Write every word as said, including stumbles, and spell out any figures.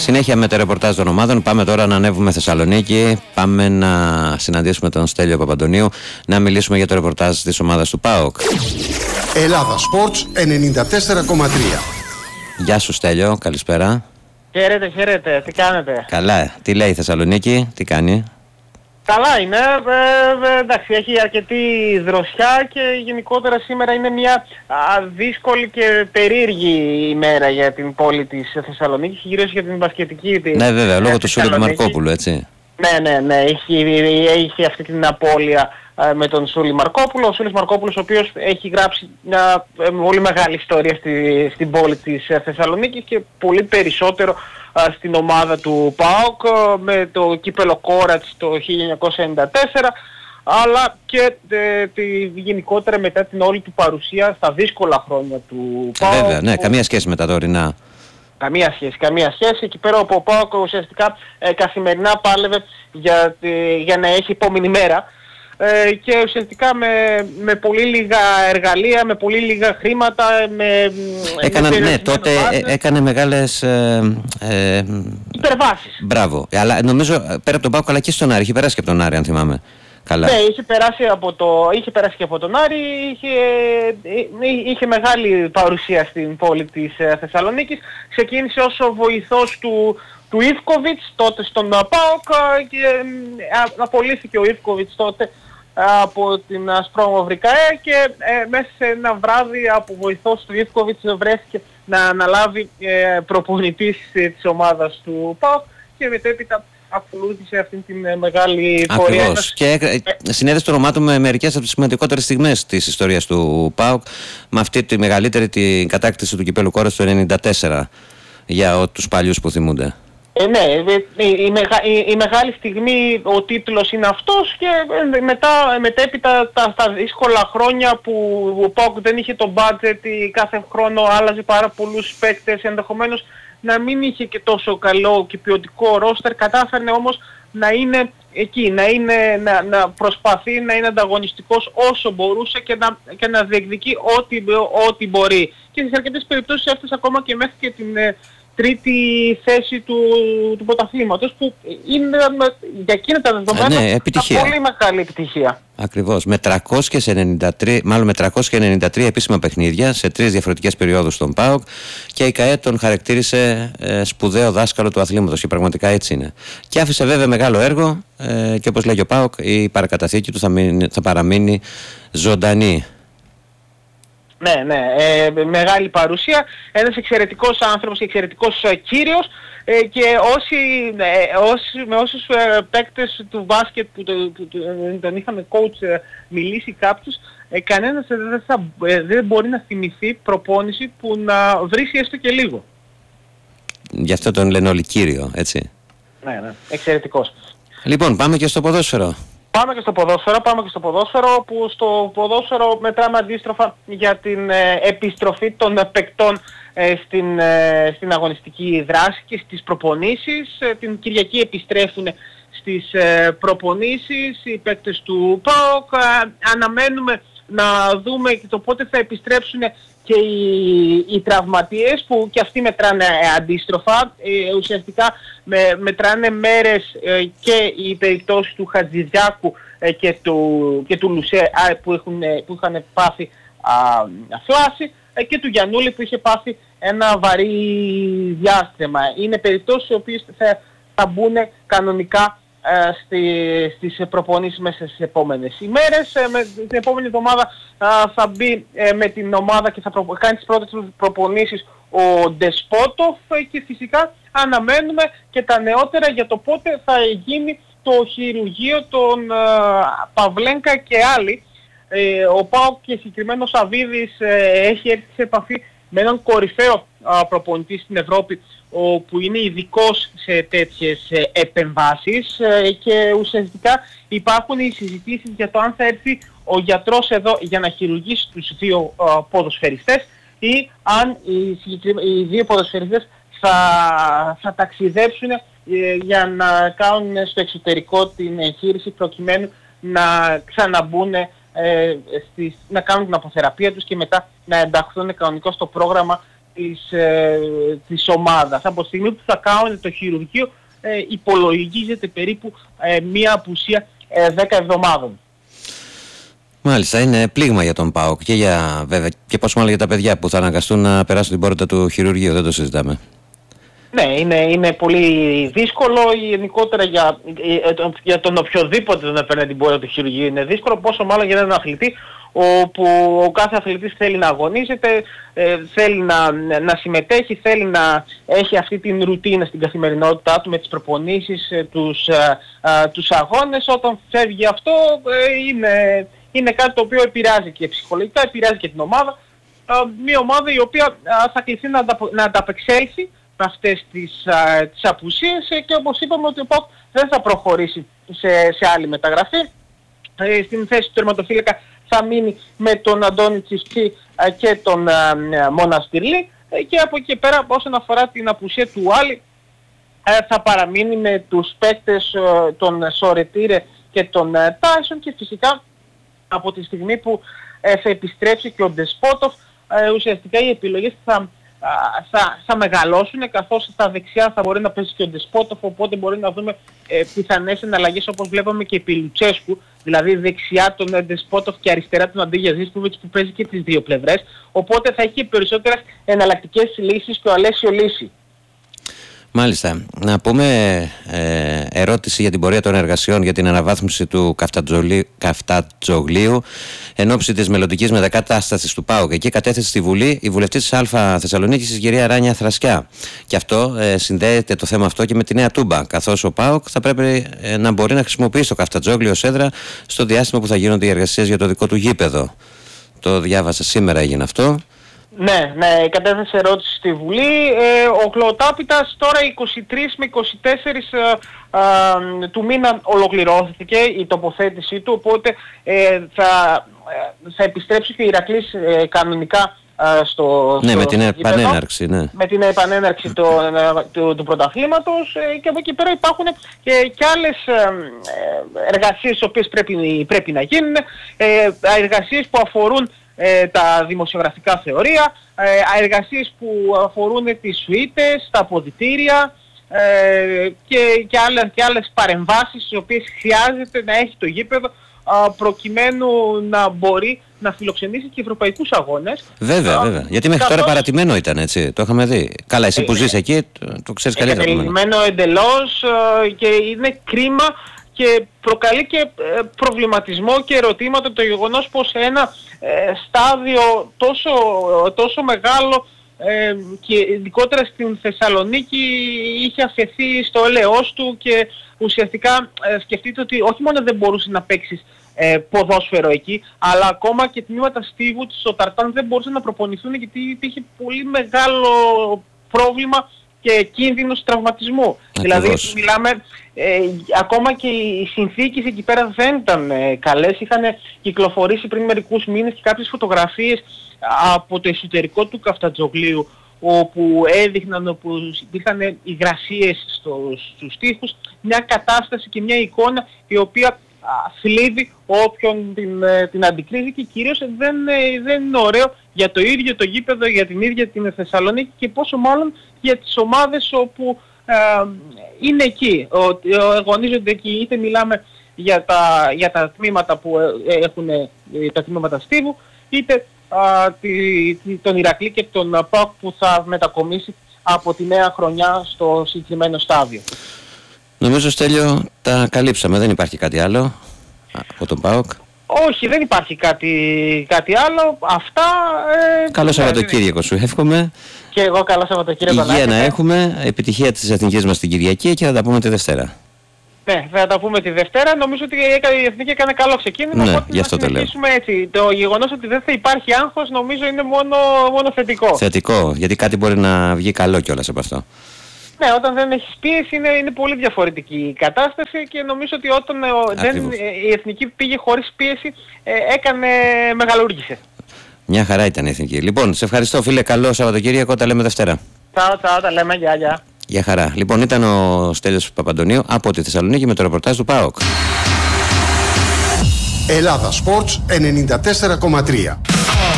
συνέχεια με το ρεπορτάζ των ομάδων. Πάμε τώρα να ανέβουμε Θεσσαλονίκη. Πάμε να συναντήσουμε τον Στέλιο Παπαντονίου, να μιλήσουμε για το ρεπορτάζ της ομάδας του ΠΑΟΚ. Ελλάδα Sports ενενήντα τέσσερα κόμμα τρία. Γεια σου Στέλιο, καλησπέρα. Χαίρετε, χαίρετε, τι κάνετε? Καλά, τι λέει η Θεσσαλονίκη, τι κάνει? Καλά είναι, ε, ε, εντάξει, έχει αρκετή δροσιά και γενικότερα σήμερα είναι μια α, δύσκολη και περίεργη ημέρα για την πόλη της Θεσσαλονίκης, κυρίως για την μπασκετική της. Ναι βέβαια, λόγω του Σούλη του Μαρκόπουλου, έτσι. Ναι, ναι, ναι, έχει, έχει αυτή την απώλεια ε, με τον Σούλη Μαρκόπουλο. Ο Σούλης Μαρκόπουλος, ο οποίος έχει γράψει μια ε, πολύ μεγάλη ιστορία στη, στην πόλη της ε, Θεσσαλονίκης και πολύ περισσότερο ε, στην ομάδα του ΠΑΟΚ ε, με το κύπελο Κόρατς το χίλια εννιακόσια ενενήντα τέσσερα, αλλά και ε, τη, γενικότερα μετά την όλη του παρουσία στα δύσκολα χρόνια του ΠΑΟΚ. Βέβαια, ναι, καμία σχέση με τα τωρινά. Καμία σχέση, καμία σχέση. Εκεί πέρα ο ΠΑΟΚ ουσιαστικά ε, καθημερινά πάλευε για, ε, για να έχει επόμενη μέρα ε, και ουσιαστικά με, με πολύ λίγα εργαλεία, με πολύ λίγα χρήματα, με... Έκανα, με ναι, τότε ε, έκανε μεγάλες... Ε, ε, υπερβάσεις. Μπράβο. Αλλά νομίζω πέρα από τον ΠΑΟΚ αλλά και στον Άρη, είχε περάσει και από τον Άρη αν θυμάμαι. Καλά. Ναι, είχε περάσει, από το, είχε περάσει και από τον Άρη, είχε, είχε μεγάλη παρουσία στην πόλη της Θεσσαλονίκης. Ξεκίνησε ως ο βοηθός του, του Ιβκοβιτς τότε στον ΠΑΟΚ και απολύθηκε ο Ιβκοβιτς τότε από την Ασπρόμαυρη ΚΑΕ και ε, μέσα σε ένα βράδυ από βοηθός του Ιβκοβιτς βρέθηκε να αναλάβει ε, προπονητής της ομάδας του ΠΑΟΚ και μετέπειτα ακολούθησε αυτήν την ε, μεγάλη πορεία. Ακριβώς. Και ε, συνέδεσε το όνομά του με μερικές από τις σημαντικότερες στιγμές της ιστορίας του ΠΑΟΚ, με αυτή τη μεγαλύτερη την κατάκτηση του κυπέλου Κόρας το ενενήντα τέσσερα για τους παλιούς που θυμούνται. Ε, ναι, η, η, μεγα, η, η μεγάλη στιγμή ο τίτλος είναι αυτός και μετά, μετέπειτα τα, τα δύσκολα χρόνια που ο ΠΑΟΚ δεν είχε το budget, κάθε χρόνο άλλαζε πάρα πολλούς παίκτες, ενδεχομένως να μην είχε και τόσο καλό και ποιοτικό ρόστερ, κατάφερνε όμως να είναι εκεί, να, είναι, να, να προσπαθεί να είναι ανταγωνιστικός όσο μπορούσε και να, και να διεκδικεί ό,τι, ό,τι μπορεί. Και σε αρκετές περιπτώσεις έφτασε ακόμα και μέχρι και την ε, τρίτη θέση του, του πρωταθλήματος, που είναι για εκείνα τα δεδομένα ναι, επιτυχία. Πολύ μεγάλη επιτυχία. Ακριβώς, με τριακόσια ενενήντα τρία, μάλλον με τριακόσια ενενήντα τρία επίσημα παιχνίδια σε τρεις διαφορετικές περιόδους στον ΠΑΟΚ και η ΚΑΕ τον χαρακτήρισε ε, σπουδαίο δάσκαλο του αθλήματος και πραγματικά έτσι είναι. Και άφησε βέβαια μεγάλο έργο ε, και όπως λέγει ο ΠΑΟΚ η παρακαταθήκη του θα, μείνει, θα παραμείνει ζωντανή. Ναι, ναι, ε, μεγάλη παρουσία, ένας εξαιρετικός άνθρωπος και εξαιρετικός ε, κύριος ε, και όσοι, ε, όσοι, με όσους ε, παίκτες του μπάσκετ που, το, που το, τον είχαμε coach ε, μιλήσει κάποιους, ε, κανένας ε, δεν, θα, ε, δεν μπορεί να θυμηθεί προπόνηση που να βρίσει έστω και λίγο. Γι' αυτό τον λένε όλοι κύριο, έτσι. Ναι, ναι, εξαιρετικός. Λοιπόν, πάμε και στο ποδόσφαιρο. Πάμε και στο ποδόσφαιρο, πάμε και στο ποδόσφαιρο, που στο ποδόσφαιρο μετράμε αντίστροφα για την ε, επιστροφή των ε, παικτών ε, στην, ε, στην αγωνιστική δράση και στις προπονήσεις. Ε, την Κυριακή επιστρέφουν στις ε, προπονήσεις οι παίκτες του ΠΑΟΚ. Ε, αναμένουμε να δούμε και το πότε θα επιστρέψουν και οι, οι τραυματίες που και αυτοί μετράνε ε, αντίστροφα. Ε, ουσιαστικά με, μετράνε μέρες ε, και οι περιπτώσεις του Χατζηδιάκου ε, και, του, και του Λουσέ α, που, έχουν, ε, που είχαν πάθει αφλάση ε, και του Γιαννούλη που είχε πάθει ένα βαρύ διάστημα. Είναι περιπτώσεις οι οποίες θα, θα μπουν κανονικά Uh, στη, στις προπονήσεις μέσα στις επόμενες ημέρες. Uh, με, την επόμενη εβδομάδα uh, θα μπει uh, με την ομάδα και θα προ, κάνει τις πρώτες προπονήσεις ο Ντεσπότοφ uh, και φυσικά αναμένουμε και τα νεότερα για το πότε θα γίνει το χειρουργείο των uh, Παυλένκα και άλλοι. Uh, ο ΠΑΟΚ και συγκεκριμένο ο Σαββίδης uh, έχει έρθει σε επαφή με έναν κορυφαίο uh, προπονητή στην Ευρώπη, που είναι ειδικός σε τέτοιες ε, επεμβάσεις ε, και ουσιαστικά υπάρχουν οι συζητήσεις για το αν θα έρθει ο γιατρός εδώ για να χειρουργήσει τους δύο ε, ποδοσφαιριστές ή αν οι, οι δύο ποδοσφαιριστές θα, θα ταξιδέψουν ε, για να κάνουν στο εξωτερικό την εγχείρηση προκειμένου να ξαναμπούν ε, στις, να κάνουν την αποθεραπεία τους και μετά να ενταχθούν κανονικά στο πρόγραμμα της, ε, της ομάδας. Από τη στιγμή που θα κάνουν το χειρουργείο ε, υπολογίζεται περίπου ε, μία απουσία ε, δέκα εβδομάδων. Μάλιστα, είναι πλήγμα για τον ΠΑΟΚ και, για, βέβαια, και πόσο μάλλον για τα παιδιά που θα αναγκαστούν να περάσουν την πόρτα του χειρουργείου, δεν το συζητάμε. Ναι, είναι, είναι πολύ δύσκολο, γενικότερα για, για τον οποιοδήποτε τον έπαιρνε την πόρτα του χειρουργείου είναι δύσκολο, πόσο μάλλον για έναν αθλητή όπου ο κάθε αθλητής θέλει να αγωνίζεται, ε, θέλει να, να συμμετέχει, θέλει να έχει αυτή την ρουτίνα στην καθημερινότητά του με τις προπονήσεις, ε, τους, ε, ε, τους αγώνες. Όταν φεύγει αυτό ε, είναι, είναι κάτι το οποίο επηρεάζει και ψυχολογικά, επηρεάζει και την ομάδα. Ε, μια ομάδα η οποία ε, θα κληθεί να, ανταπο, να ανταπεξέλθει με αυτές τις, ε, τις απουσίες ε, και όπως είπαμε ότι ο ΠΑΟΚ δεν θα προχωρήσει σε, σε άλλη μεταγραφή. Ε, στην θέση του τερματοφύλακα θα μείνει με τον Αντώνη Τσιφτή και τον Μοναστηρλή και από εκεί πέρα όσον αφορά την απουσία του Άλλη θα παραμείνει με τους παίκτες τον Σορετήρε και τον Τάισον και φυσικά από τη στιγμή που θα επιστρέψει και ο Ντεσπότοφ ουσιαστικά οι επιλογές θα, θα, θα μεγαλώσουν καθώς στα δεξιά θα μπορεί να παίζει και ο Ντεσπότοφ, οπότε μπορεί να δούμε ε, πιθανές εναλλαγές όπως βλέπαμε και επί Λουτσέσκου, δηλαδή δεξιά τον Ντεσπότοφ και αριστερά τον Αντίγια Ζίσποβιτς που παίζει και τις δύο πλευρές, οπότε θα έχει περισσότερες εναλλακτικές λύσεις και ο Αλέσιο Λύση. Μάλιστα. Να πούμε ε, ερώτηση για την πορεία των εργασιών για την αναβάθμιση του Καφτατζογλίου εν ώψη της μελλοντικής μετακατάστασης του ΠΑΟΚ. Εκεί κατέθεσε στη Βουλή η βουλευτής της Α Θεσσαλονίκης, η κυρία Ράνια Θρασκιά. Και αυτό ε, συνδέεται το θέμα αυτό και με τη Νέα Τούμπα, καθώς ο ΠΑΟΚ θα πρέπει ε, να μπορεί να χρησιμοποιήσει το Καφτατζόγλιο ως έδρα στο διάστημα που θα γίνονται οι εργασίες για το δικό του γήπεδο. Το διάβασα σήμερα, έγινε αυτό. Ναι, ναι, κατέθεσε ερώτηση στη Βουλή. Ε, ο Κλωτάπητας τώρα είκοσι τρεις με είκοσι τέσσερις ε, ε, του μήνα ολοκληρώθηκε η τοποθέτησή του, οπότε ε, θα, ε, θα επιστρέψει και ο Ηρακλής ε, κανονικά ε, στο, ναι, στο με την γήπεδο, επανέναρξη, ναι. με την επανέναρξη του, του, του πρωταθλήματος ε, και από εκεί πέρα υπάρχουν και, και άλλες ε, εργασίες οι οποίες πρέπει, πρέπει να γίνουν, ε, εργασίες που αφορούν Ε, τα δημοσιογραφικά θεωρία, ε, εργασίες που αφορούν τις σουίτες, τα αποδυτήρια ε, και, και, άλλες, και άλλες παρεμβάσεις οι οποίες χρειάζεται να έχει το γήπεδο α, προκειμένου να μπορεί να φιλοξενήσει και ευρωπαϊκούς αγώνες. Βέβαια, α, βέβαια. Γιατί μέχρι καθώς... τώρα παρατημένο ήταν, έτσι. Το είχαμε δει. Καλά, εσύ που ε, ζεις εκεί το, το ξέρεις καλύτερα. Παρατημένο εντελώς ε, και είναι κρίμα και προκαλεί και προβληματισμό και ερωτήματα το γεγονός πως ένα ε, στάδιο τόσο, τόσο μεγάλο ε, και ειδικότερα στην Θεσσαλονίκη είχε αφαιθεί στο έλεος του και ουσιαστικά ε, σκεφτείτε ότι όχι μόνο δεν μπορούσε να παίξεις ε, ποδόσφαιρο εκεί, αλλά ακόμα και τμήματα στίβου στο Ταρτάν δεν μπορούσαν να προπονηθούν γιατί είχε πολύ μεγάλο πρόβλημα και κίνδυνος τραυματισμού. Ακριβώς. Δηλαδή μιλάμε ε, ακόμα και οι συνθήκες εκεί πέρα δεν ήταν ε, καλές. Είχαν κυκλοφορήσει πριν μερικούς μήνες και κάποιες φωτογραφίες από το εσωτερικό του Καφτατζογλίου όπου έδειχναν, όπου υπήρχαν υγρασίες στο, στους τοίχους, μια κατάσταση και μια εικόνα η οποία θλίβει όποιον την, την αντικρίζει και κυρίως δεν, δεν είναι ωραίο για το ίδιο το γήπεδο, για την ίδια την Θεσσαλονίκη και πόσο μάλλον για τις ομάδες όπου ε, είναι εκεί, αγωνίζονται εκεί, είτε μιλάμε για τα, για τα τμήματα που έχουν τα τμήματα στίβου, είτε α, τη, τον Ηρακλή και τον ΠΑΟΚ που θα μετακομίσει από τη νέα χρονιά στο συγκεκριμένο στάδιο. Νομίζω, Στέλιο, τα καλύψαμε. Δεν υπάρχει κάτι άλλο από τον ΠΑΟΚ. Όχι, δεν υπάρχει κάτι, κάτι άλλο. Αυτά... Ε, καλό Σαββατοκύριακο σου εύχομαι. Και εγώ καλό Σαββατοκύριακο. Υγεία να έχουμε, επιτυχία της εθνικής μας την Κυριακή και θα τα πούμε τη Δευτέρα. Ναι, θα τα πούμε τη Δευτέρα. Νομίζω ότι η Εθνική έκανε καλό ξεκίνημα. Ναι, οπότε γι' αυτό το λέω. Έτσι. Το γεγονός ότι δεν θα υπάρχει άγχος νομίζω είναι μόνο, μόνο θετικό. Θετικό, γιατί κάτι μπορεί να βγει καλό κιόλας από αυτό. Ναι, όταν δεν έχεις πίεση είναι, είναι πολύ διαφορετική η κατάσταση και νομίζω ότι όταν δεν, η Εθνική πήγε χωρίς πίεση ε, έκανε, μεγαλούργησε. Μια χαρά ήταν η Εθνική. Λοιπόν, σε ευχαριστώ φίλε, καλό Σαββατοκύριακο, τα λέμε Δευτέρα. Τσάω, τσάω, τα λέμε, γεια, γεια. Γεια χαρά. Λοιπόν, ήταν ο Στέλιος Παπαντονίου από τη Θεσσαλονίκη με το ρεπορτάζ του ΠΑΟΚ. Ελλάδα Sports ενενήντα τέσσερα κόμμα τρία.